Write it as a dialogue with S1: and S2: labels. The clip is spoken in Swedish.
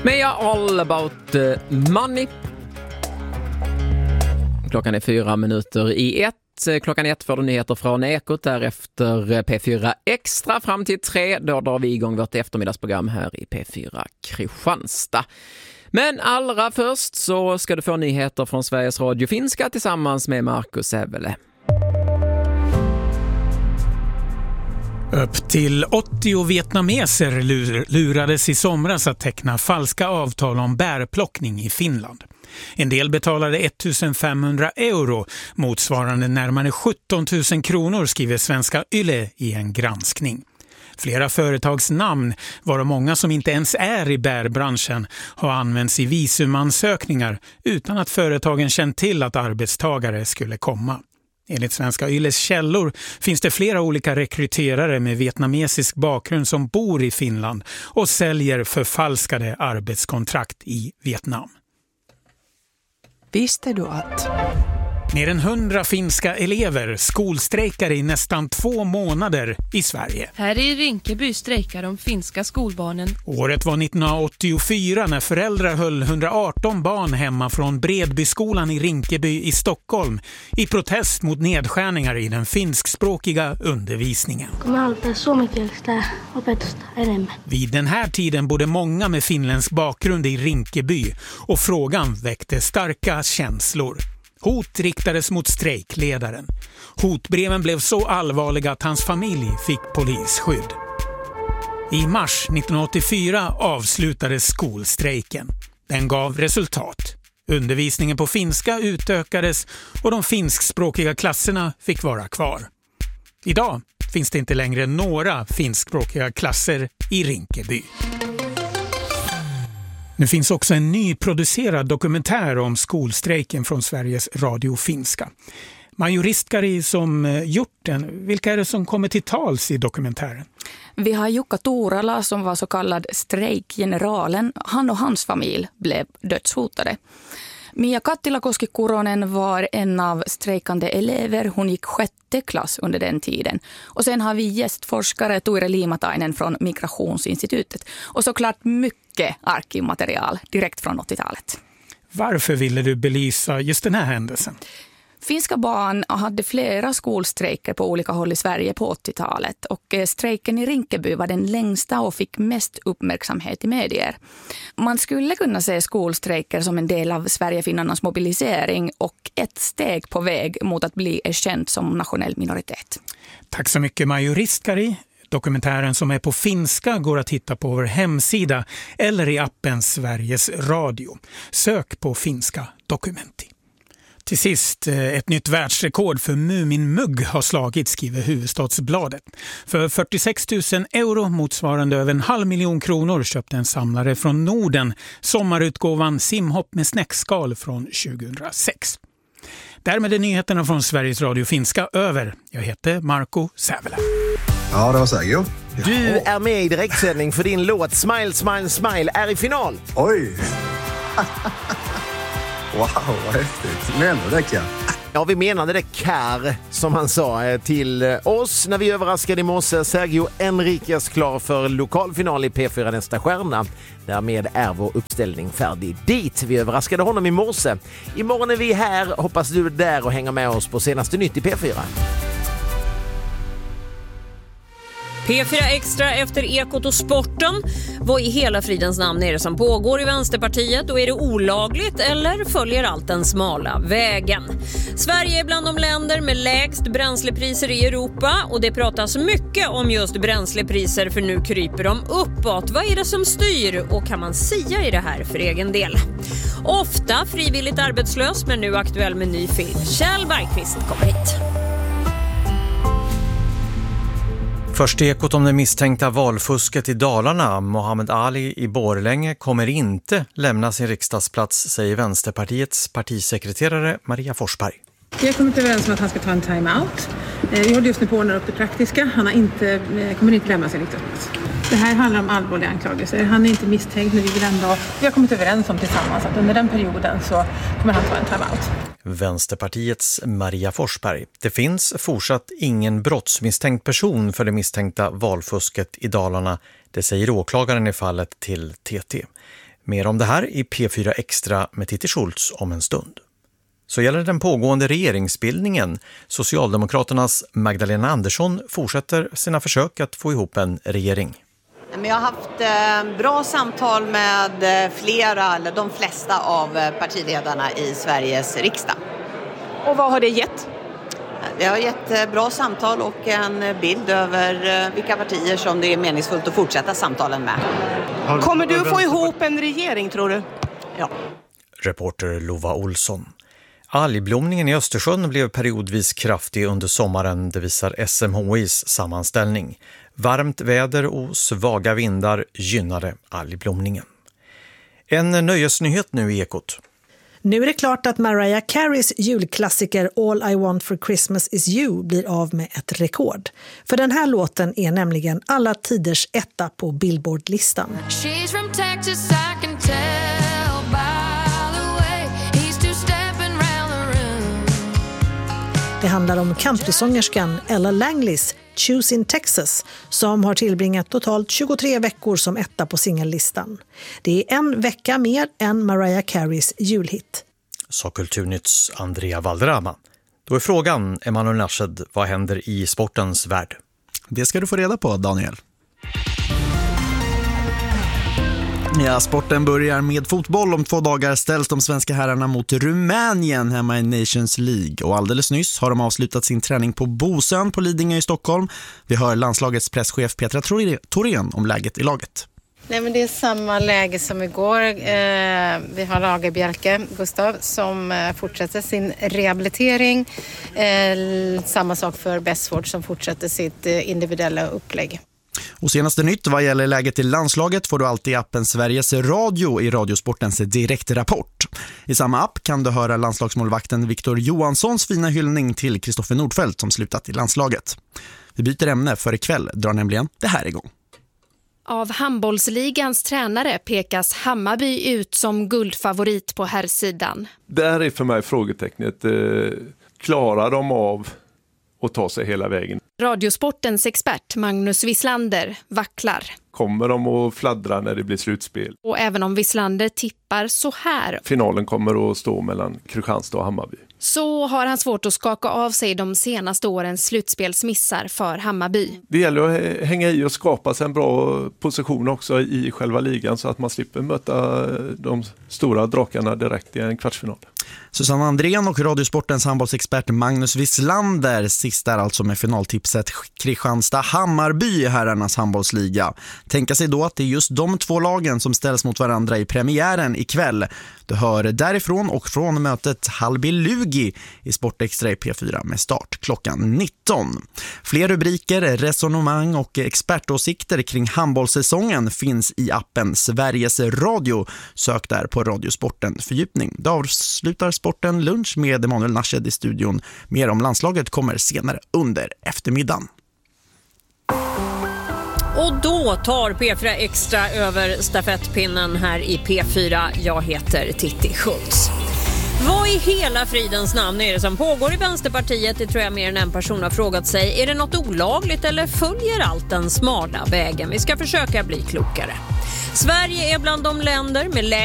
S1: Med All About Money. Klockan är 4:01. Klockan 1 får du nyheter från Ekot, därefter P4 Extra fram till 3. Då drar vi igång vårt eftermiddagsprogram här i P4 Kristianstad. Men allra först så ska du få nyheter från Sveriges Radio Finska tillsammans med Marcus Sävele.
S2: Upp till 80 vietnameser lurades i somras att teckna falska avtal om bärplockning i Finland. En del betalade 1500 euro, motsvarande närmare 17 000 kronor, skriver Svenska Yle i en granskning. Flera företags namn, varav många som inte ens är i bärbranschen, har använts i visumansökningar utan att företagen känt till att arbetstagare skulle komma. Enligt Svenska Yles källor finns det flera olika rekryterare med vietnamesisk bakgrund som bor i Finland och säljer förfalskade arbetskontrakt i Vietnam.
S3: Visste du att...
S2: Mer än 100 finska elever skolstrejkar i nästan 2 månader i Sverige.
S4: Här i Rinkeby strejkar de finska skolbarnen.
S2: Året var 1984 när föräldrar höll 118 barn hemma från Bredbyskolan i Rinkeby i Stockholm i protest mot nedskärningar i den finskspråkiga undervisningen. Vid den här tiden bodde många med finländsk bakgrund i Rinkeby och frågan väckte starka känslor. Hot riktades mot strejkledaren. Hotbreven blev så allvarliga att hans familj fick polisskydd. I mars 1984 avslutades skolstrejken. Den gav resultat. Undervisningen på finska utökades och de finskspråkiga klasserna fick vara kvar. Idag finns det inte längre några finskspråkiga klasser i Rinkeby. Nu finns också en nyproducerad dokumentär om skolstrejken från Sveriges Radio Finska. Majoristkari som gjort den, vilka är det som kommer till tals i dokumentären?
S3: Vi har Jukka Tuurala som var så kallad strejkgeneralen. Han och hans familj blev dödshotade. Mia Kattilakoski-Kuronen var en av strejkande elever. Hon gick 6:e klass under den tiden. Och sen har vi gästforskare Tuire Limatainen från Migrationsinstitutet. Och såklart mycket arkivmaterial direkt från 80-talet.
S2: Varför ville du belysa just den här händelsen?
S3: Finska barn hade flera skolstrejker på olika håll i Sverige på 80-talet och strejken i Rinkeby var den längsta och fick mest uppmärksamhet i medier. Man skulle kunna se skolstrejker som en del av Sverigefinnarnas mobilisering och ett steg på väg mot att bli erkänd som nationell minoritet.
S2: Tack så mycket Majoristkari. Dokumentären som är på finska går att hitta på vår hemsida eller i appen Sveriges Radio. Sök på finska dokumenti. Till sist, ett nytt världsrekord för Muminmugg har slagit, skriver Huvudstadsbladet. För 46 000 euro, motsvarande över 500 000 kronor, köpte en samlare från Norden sommarutgåvan Simhopp med snäckskal från 2006. Därmed är nyheterna från Sveriges Radio Finska över. Jag heter Marco Sävele.
S5: Ja, det var Sergio.
S6: Du är med i direktsändning för din låt Smile, Smile, Smile är i final.
S5: Oj! Wow, vad häftigt. Menar det kan.
S6: Ja, vi menade det kär, som han sa till oss när vi överraskade i morse. Sergio Enriquez klar för lokalfinal i P4 Nästa stjärna. Därmed är vår uppställning färdig dit. Vi överraskade honom i morse. Imorgon är vi här. Hoppas du är där och hänger med oss på senaste nytt i P4.
S7: P4 Extra efter Ekot och sporten. Vad i hela fridens namn är det som pågår i Vänsterpartiet och är det olagligt eller följer allt den smala vägen? Sverige är bland de länder med lägst bränslepriser i Europa och det pratas mycket om just bränslepriser för nu kryper de uppåt. Vad är det som styr och kan man sia i det här för egen del? Ofta frivilligt arbetslös men nu aktuell med ny film. Kjell Bergqvist kommer hit.
S8: Först Ekot om det misstänkta valfusket i Dalarna. Mohammed Ali i Borlänge kommer inte lämna sin riksdagsplats, säger Vänsterpartiets partisekreterare Maria Forsberg.
S9: Vi har kommit överens om att han ska ta en time-out. Vi håller just nu på att ordna upp det praktiska. Han kommer inte lämna sin riksdagsplats. Det här handlar om allvarliga anklagelser. Han är inte misstänkt, men vi har kommit överens om tillsammans att under den perioden så kommer han ta en time-out.
S8: Vänsterpartiets Maria Forsberg. Det finns fortsatt ingen brottsmisstänkt person för det misstänkta valfusket i Dalarna. Det säger åklagaren i fallet till TT. Mer om det här i P4 Extra med Titti Schultz om en stund. Så gäller den pågående regeringsbildningen. Socialdemokraternas Magdalena Andersson fortsätter sina försök att få ihop en regering.
S10: Men jag har haft bra samtal med de flesta av partiledarna i Sveriges riksdag.
S11: Och vad har det gett?
S10: Det har gett bra samtal och en bild över vilka partier som det är meningsfullt att fortsätta samtalen med.
S11: Kommer du få ihop en regering, tror du?
S10: Ja.
S8: Reporter Lova Olsson. Algblomningen i Östersjön blev periodvis kraftig under sommaren, det visar SMHIs sammanställning. Varmt väder och svaga vindar gynnade algblomningen. En nöjesnyhet nu i Ekot.
S12: Nu är det klart att Mariah Careys julklassiker All I Want for Christmas is You blir av med ett rekord. För den här låten är nämligen alla tiders etta på Billboard-listan.
S13: She's from Texas, I can tell by the way he's two-stepping round the room.
S12: Det handlar om countrysångerskan Ella Langleys Choose in Texas som har tillbringat totalt 23 veckor som etta på singellistan. Det är en vecka mer än Mariah Careys julhit.
S8: Sa Kulturnytts Andrea Valderrama. Då är frågan, Emanuel Nashed, vad händer i sportens värld?
S14: Det ska du få reda på, Daniel. Ja, sporten börjar med fotboll. Om 2 dagar ställs de svenska herrarna mot Rumänien hemma i Nations League. Och alldeles nyss har de avslutat sin träning på Bosön på Lidingö i Stockholm. Vi hör landslagets presschef Petra Thorén om läget i laget.
S15: Nej, men det är samma läge som igår. Vi har Lagerbjälke, Gustav, som fortsätter sin rehabilitering. Samma sak för Bessford som fortsätter sitt individuella upplägg.
S14: Och senaste nytt vad gäller läget i landslaget får du alltid i appen Sveriges Radio i Radiosportens direktrapport. I samma app kan du höra landslagsmålvakten Victor Johanssons fina hyllning till Kristoffer Nordfeldt som slutat i landslaget. Vi byter ämne, för ikväll drar nämligen det här igång.
S16: Av handbollsligans tränare pekas Hammarby ut som guldfavorit på herrsidan.
S17: Där är för mig frågetecknet. Klarar de av att ta sig hela vägen?
S16: Radiosportens expert Magnus Wislander vacklar.
S17: Kommer de att fladdra när det blir slutspel?
S16: Och även om Wislander tippar så här.
S17: Finalen kommer att stå mellan Kristianstad och Hammarby.
S16: Så har han svårt att skaka av sig de senaste årens slutspelsmissar för Hammarby.
S17: Det gäller att hänga i och skapa sig en bra position också i själva ligan så att man slipper möta de stora drakarna direkt i en kvartsfinal.
S14: Susanne Andrén och Radiosportens handbollsexpert Magnus Wislander sist där alltså med finaltipset Kristianstad-Hammarby i herrarnas handbollsliga. Tänka sig då att det är just de 2 lagen som ställs mot varandra i premiären ikväll. Du hör därifrån och från mötet Hallby-Lugi i Sportextra i P4 med start klockan 19. Fler rubriker, resonemang och expertåsikter kring handbollssäsongen finns i appen Sveriges Radio. Sök där på Radiosporten fördjupning. Då avslutar sporten lunch med Emanuel Nashed i studion. Mer om landslaget kommer senare under eftermiddagen.
S7: Och då tar P4 Extra över stafettpinnen här i P4. Jag heter Titti Schultz. Vad i hela fridens namn är det som pågår i Vänsterpartiet? Det tror jag mer än en person har frågat sig. Är det något olagligt eller följer allt den smala vägen? Vi ska försöka bli klokare. Sverige är bland de länder med